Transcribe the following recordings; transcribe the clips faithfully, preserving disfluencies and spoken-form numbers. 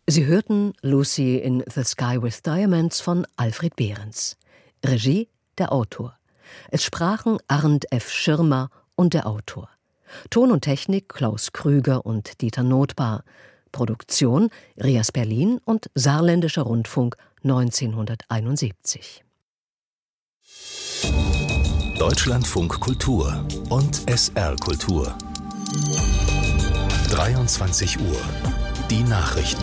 Sie hörten Lucy in the Sky with Diamonds von Alfred Behrens. Regie der Autor. Es sprachen Arndt F. Schirmer und der Autor. Ton und Technik Klaus Krüger und Dieter Notbar. Produktion Rias Berlin und Saarländischer Rundfunk neunzehnhunderteinundsiebzig. Deutschlandfunk Kultur und S R Kultur. dreiundzwanzig Uhr. Die Nachrichten.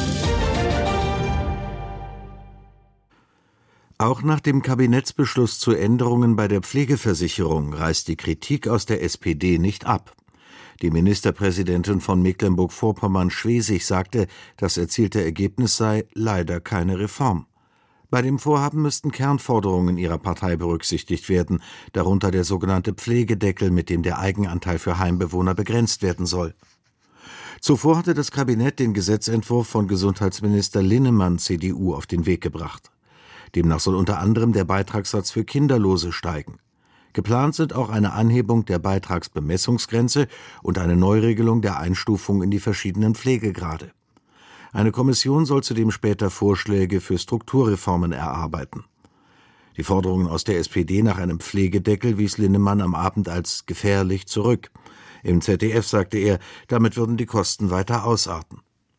Auch nach dem Kabinettsbeschluss zu Änderungen bei der Pflegeversicherung reißt die Kritik aus der S P D nicht ab. Die Ministerpräsidentin von Mecklenburg-Vorpommern-Schwesig sagte, das erzielte Ergebnis sei leider keine Reform. Bei dem Vorhaben müssten Kernforderungen ihrer Partei berücksichtigt werden, darunter der sogenannte Pflegedeckel, mit dem der Eigenanteil für Heimbewohner begrenzt werden soll. Zuvor hatte das Kabinett den Gesetzentwurf von Gesundheitsminister Linnemann C D U auf den Weg gebracht. Demnach soll unter anderem der Beitragssatz für Kinderlose steigen. Geplant sind auch eine Anhebung der Beitragsbemessungsgrenze und eine Neuregelung der Einstufung in die verschiedenen Pflegegrade. Eine Kommission soll zudem später Vorschläge für Strukturreformen erarbeiten. Die Forderungen aus der S P D nach einem Pflegedeckel wies Linnemann am Abend als gefährlich zurück. Im Z D F sagte er, damit würden die Kosten weiter ausarten.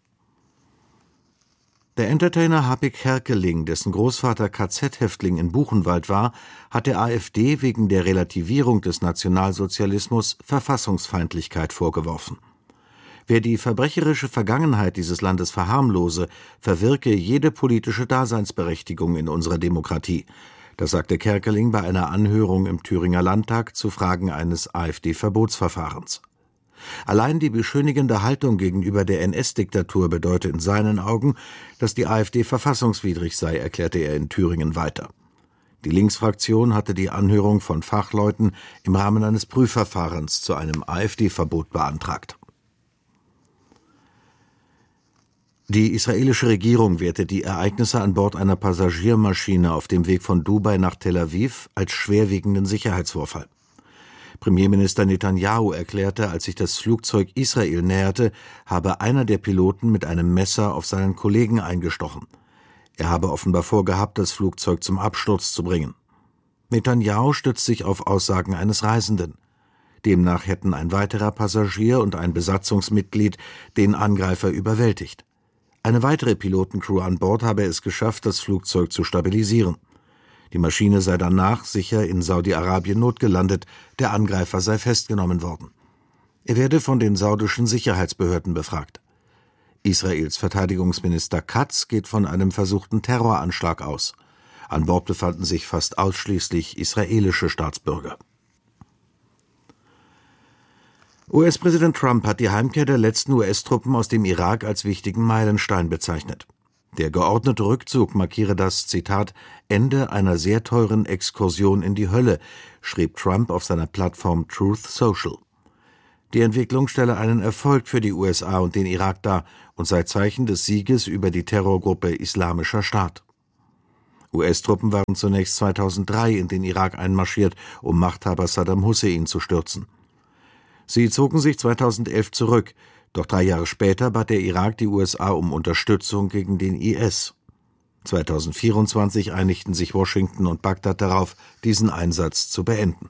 Der Entertainer Happy Kerkeling, dessen Großvater K Z-Häftling in Buchenwald war, hat der AfD wegen der Relativierung des Nationalsozialismus Verfassungsfeindlichkeit vorgeworfen. Wer die verbrecherische Vergangenheit dieses Landes verharmlose, verwirke jede politische Daseinsberechtigung in unserer Demokratie. Das sagte Kerkeling bei einer Anhörung im Thüringer Landtag zu Fragen eines AfD-Verbotsverfahrens. Allein die beschönigende Haltung gegenüber der N S-Diktatur bedeute in seinen Augen, dass die AfD verfassungswidrig sei, erklärte er in Thüringen weiter. Die Linksfraktion hatte die Anhörung von Fachleuten im Rahmen eines Prüfverfahrens zu einem AfD-Verbot beantragt. Die israelische Regierung wertet die Ereignisse an Bord einer Passagiermaschine auf dem Weg von Dubai nach Tel Aviv als schwerwiegenden Sicherheitsvorfall. Premierminister Netanyahu erklärte, als sich das Flugzeug Israel näherte, habe einer der Piloten mit einem Messer auf seinen Kollegen eingestochen. Er habe offenbar vorgehabt, das Flugzeug zum Absturz zu bringen. Netanyahu stützt sich auf Aussagen eines Reisenden. Demnach hätten ein weiterer Passagier und ein Besatzungsmitglied den Angreifer überwältigt. Eine weitere Pilotencrew an Bord habe es geschafft, das Flugzeug zu stabilisieren. Die Maschine sei danach sicher in Saudi-Arabien notgelandet, der Angreifer sei festgenommen worden. Er werde von den saudischen Sicherheitsbehörden befragt. Israels Verteidigungsminister Katz geht von einem versuchten Terroranschlag aus. An Bord befanden sich fast ausschließlich israelische Staatsbürger. U S-Präsident Trump hat die Heimkehr der letzten U S-Truppen aus dem Irak als wichtigen Meilenstein bezeichnet. Der geordnete Rückzug markiere das, Zitat, Ende einer sehr teuren Exkursion in die Hölle, schrieb Trump auf seiner Plattform Truth Social. Die Entwicklung stelle einen Erfolg für die U S A und den Irak dar und sei Zeichen des Sieges über die Terrorgruppe Islamischer Staat. U S-Truppen waren zunächst zweitausenddrei in den Irak einmarschiert, um Machthaber Saddam Hussein zu stürzen. Sie zogen sich zweitausendelf zurück, doch drei Jahre später bat der Irak die U S A um Unterstützung gegen den I S. zweitausendvierundzwanzig einigten sich Washington und Bagdad darauf, diesen Einsatz zu beenden.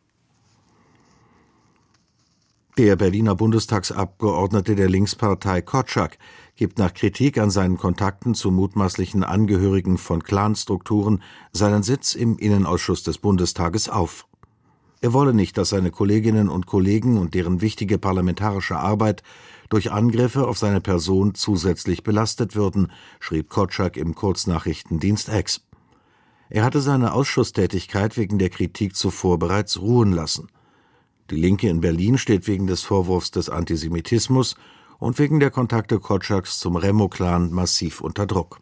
Der Berliner Bundestagsabgeordnete der Linkspartei Korczak gibt nach Kritik an seinen Kontakten zu mutmaßlichen Angehörigen von Clanstrukturen seinen Sitz im Innenausschuss des Bundestages auf. Er wolle nicht, dass seine Kolleginnen und Kollegen und deren wichtige parlamentarische Arbeit durch Angriffe auf seine Person zusätzlich belastet würden, schrieb Korczak im Kurznachrichtendienst X. Er hatte seine Ausschusstätigkeit wegen der Kritik zuvor bereits ruhen lassen. Die Linke in Berlin steht wegen des Vorwurfs des Antisemitismus und wegen der Kontakte Korczaks zum Remo-Clan massiv unter Druck.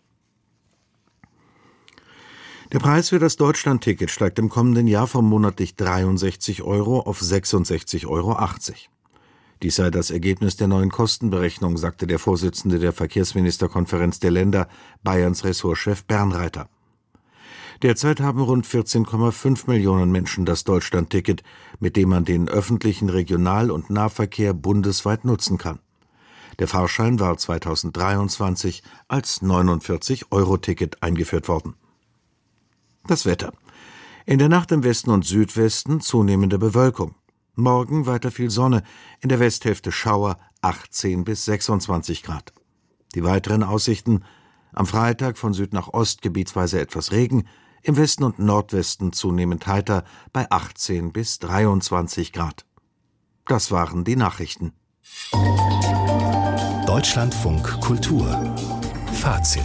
Der Preis für das Deutschlandticket steigt im kommenden Jahr von monatlich dreiundsechzig Euro auf sechsundsechzig Euro achtzig. Dies sei das Ergebnis der neuen Kostenberechnung, sagte der Vorsitzende der Verkehrsministerkonferenz der Länder, Bayerns Ressortchef Bernreiter. Derzeit haben rund vierzehn Komma fünf Millionen Menschen das Deutschlandticket, mit dem man den öffentlichen Regional- und Nahverkehr bundesweit nutzen kann. Der Fahrschein war zweitausenddreiundzwanzig als neunundvierzig-Euro-Ticket eingeführt worden. Das Wetter. In der Nacht im Westen und Südwesten zunehmende Bewölkung. Morgen weiter viel Sonne, in der Westhälfte Schauer, achtzehn bis sechsundzwanzig Grad. Die weiteren Aussichten: am Freitag von Süd nach Ost gebietsweise etwas Regen, im Westen und Nordwesten zunehmend heiter bei achtzehn bis dreiundzwanzig Grad. Das waren die Nachrichten. Deutschlandfunk Kultur Fazit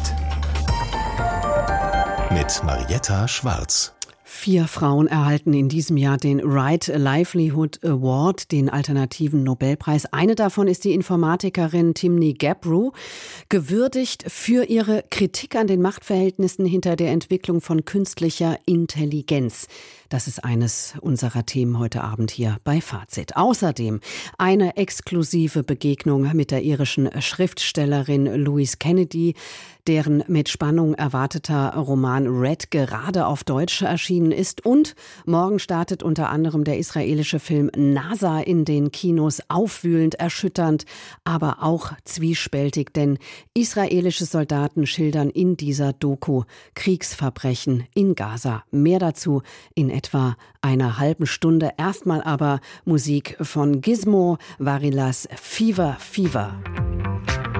mit Marietta Schwarz. Vier Frauen erhalten in diesem Jahr den Right Livelihood Award, den alternativen Nobelpreis. Eine davon ist die Informatikerin Timney Gebru, gewürdigt für ihre Kritik an den Machtverhältnissen hinter der Entwicklung von künstlicher Intelligenz. Das ist eines unserer Themen heute Abend hier bei Fazit. Außerdem eine exklusive Begegnung mit der irischen Schriftstellerin Louise Kennedy, deren mit Spannung erwarteter Roman Red gerade auf Deutsch erschienen ist. Und morgen startet unter anderem der israelische Film NASA in den Kinos. Aufwühlend, erschütternd, aber auch zwiespältig, denn israelische Soldaten schildern in dieser Doku Kriegsverbrechen in Gaza. Mehr dazu in etwa einer halben Stunde. Erstmal aber Musik von Gizmo Varillas Fever Fever.